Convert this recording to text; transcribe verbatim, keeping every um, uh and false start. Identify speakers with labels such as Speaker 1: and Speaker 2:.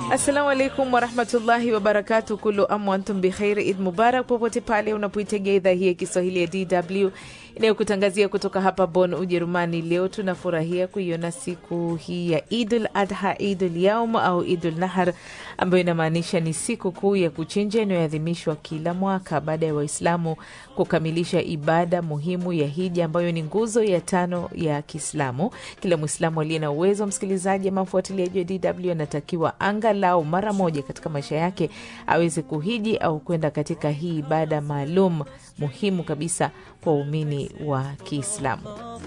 Speaker 1: Assalamu alaikum wa rahmatullahi wa barakatuh. Kullu amu antum bi khair. Eid Mubarak popote pale unapoitegea idhaa hii ya Kiswahili ya D W inayokutangazia kutoka hapa Bonn, Ujerumani. Leo tunafurahia kuiona siku hii ya Eidul Adha, Eidul Yaum au Eidul Nahar, ambayo inamaanisha ni siku kuu ya kuchinja inayoadhimishwa kila mwaka baada ya Waislamu kukamilisha ibada muhimu ya hija, ambayo ni nguzo ya tano ya Kiislamu. Kila Muislamu aliye na uwezo, msikilizaji ama mfuatiliaji wa D W, anatakiwa angalau mara moja katika maisha yake aweze kuhiji au kwenda katika hii ibada maalum muhimu kabisa kwa waumini wa Kiislamu.